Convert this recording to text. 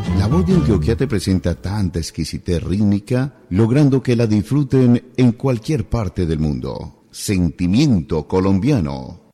La voz de Antioquia te presenta tanta exquisitez rítmica, logrando que la disfruten en cualquier parte del mundo. Sentimiento colombiano.